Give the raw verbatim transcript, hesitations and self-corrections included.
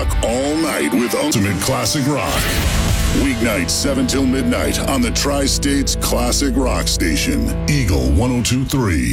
rock all night with Ultimate Classic Rock. Weeknights seven till midnight on the Tri-States Classic Rock Station, Eagle one oh two point three.